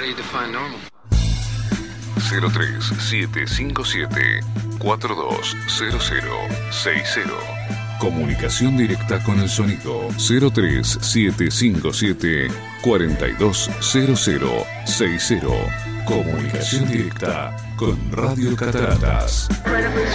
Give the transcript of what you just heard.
do you define normal? 03757-420060. Comunicación directa con el sonido. 03757-420060. Comunicación directa con Radio Cataratas.